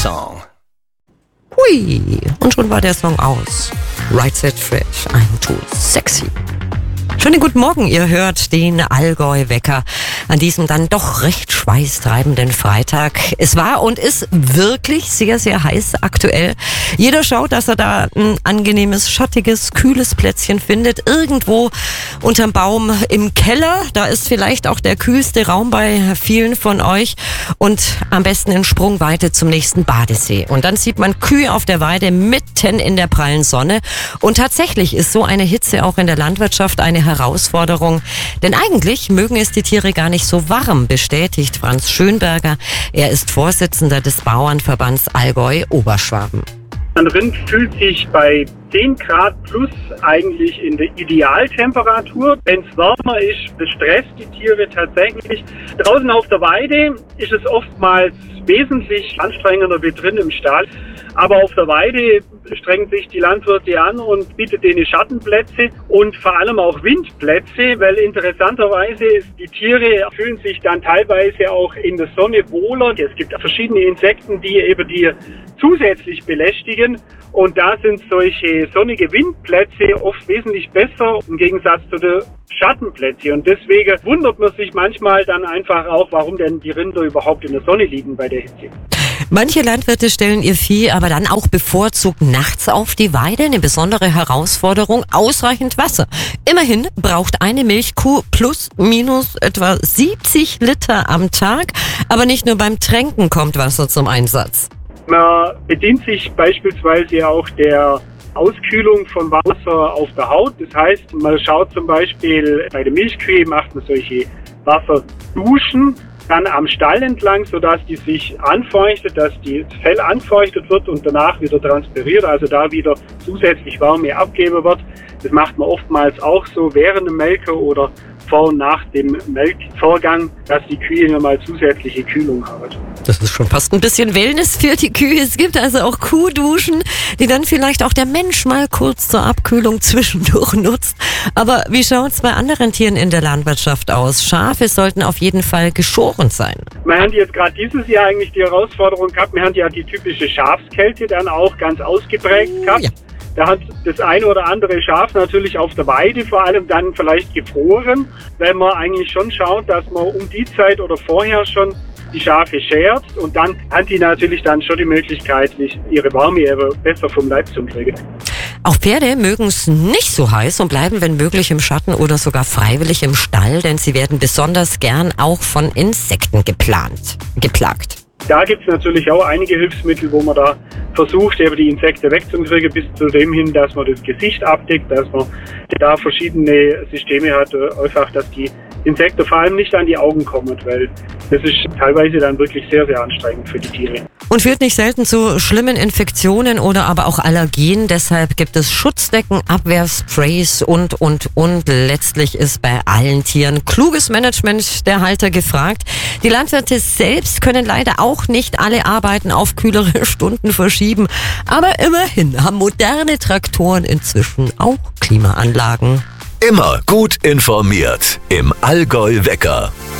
song. Hui, und schon war der Song aus. Right Set Fresh, I'm Too Sexy. Schönen guten Morgen, ihr hört den Allgäu-Wecker an diesem dann doch recht schweißtreibenden Freitag. Es war und ist wirklich sehr, sehr heiß aktuell. Jeder schaut, dass er da ein angenehmes, schattiges, kühles Plätzchen findet. Irgendwo unterm Baum im Keller. Da ist vielleicht auch der kühlste Raum bei vielen von euch. Und am besten in Sprungweite zum nächsten Badesee. Und dann sieht man Kühe auf der Weide mitten in der prallen Sonne. Und tatsächlich ist so eine Hitze auch in der Landwirtschaft eine Herausforderung. Denn eigentlich mögen es die Tiere gar nicht so warm, bestätigt Franz Schönberger. Er ist Vorsitzender des Bauernverbands Allgäu-Oberschwaben. Ein Rind fühlt sich bei 10 Grad plus eigentlich in der Idealtemperatur. Wenn es wärmer ist, das stresst die Tiere tatsächlich. Draußen auf der Weide ist es oftmals wesentlich anstrengender wie drin im Stall. Aber auf der Weide strengen sich die Landwirte an und bietet denen Schattenplätze und vor allem auch Windplätze, weil interessanterweise die Tiere fühlen sich dann teilweise auch in der Sonne wohler. Es gibt verschiedene Insekten, die eben die zusätzlich belästigen. Und da sind solche sonnige Windplätze oft wesentlich besser im Gegensatz zu den Schattenplätzen. Und deswegen wundert man sich manchmal dann einfach auch, warum denn die Rinder überhaupt in der Sonne liegen bei der Hitze. Manche Landwirte stellen ihr Vieh aber dann auch bevorzugt nachts auf die Weide. Eine besondere Herausforderung, ausreichend Wasser. Immerhin braucht eine Milchkuh plus minus etwa 70 Liter am Tag. Aber nicht nur beim Tränken kommt Wasser zum Einsatz. Man bedient sich beispielsweise auch der Auskühlung von Wasser auf der Haut. Das heißt, man schaut zum Beispiel bei der Milchkühe, macht man solche Wasserduschen dann am Stall entlang, sodass die sich anfeuchtet, dass das Fell anfeuchtet wird und danach wieder transpiriert, also da wieder zusätzlich Wärme abgeben wird. Das macht man oftmals auch so während dem Melken oder vor und nach dem Melkvorgang, dass die Kühe nochmal zusätzliche Kühlung haben. Das ist schon fast ein bisschen Wellness für die Kühe. Es gibt also auch Kuhduschen, die dann vielleicht auch der Mensch mal kurz zur Abkühlung zwischendurch nutzt. Aber wie schaut's bei anderen Tieren in der Landwirtschaft aus? Schafe sollten auf jeden Fall geschoren sein. Wir haben jetzt gerade dieses Jahr eigentlich die Herausforderung gehabt, wir haben ja die typische Schafskälte dann auch ganz ausgeprägt gehabt. Ja. Da hat das eine oder andere Schaf natürlich auf der Weide vor allem dann vielleicht gefroren, weil man eigentlich schon schaut, dass man um die Zeit oder vorher schon die Schafe schert und dann haben die natürlich dann schon die Möglichkeit, ihre Wärme besser vom Leib zu kriegen. Auch Pferde mögen es nicht so heiß und bleiben, wenn möglich, im Schatten oder sogar freiwillig im Stall, denn sie werden besonders gern auch von Insekten geplagt. Da gibt es natürlich auch einige Hilfsmittel, wo man da versucht, eben die Insekten wegzukriegen, bis zu dem hin, dass man das Gesicht abdeckt, dass man da verschiedene Systeme hat, einfach, dass die Insekten vor allem nicht an die Augen kommen, weil das ist teilweise dann wirklich sehr, sehr anstrengend für die Tiere. Und führt nicht selten zu schlimmen Infektionen oder aber auch Allergien. Deshalb gibt es Schutzdecken, Abwehrsprays und. Letztlich ist bei allen Tieren kluges Management der Halter gefragt. Die Landwirte selbst können leider auch nicht alle Arbeiten auf kühlere Stunden verschieben. Aber immerhin haben moderne Traktoren inzwischen auch Klimaanlagen. Immer gut informiert im Allgäu-Wecker.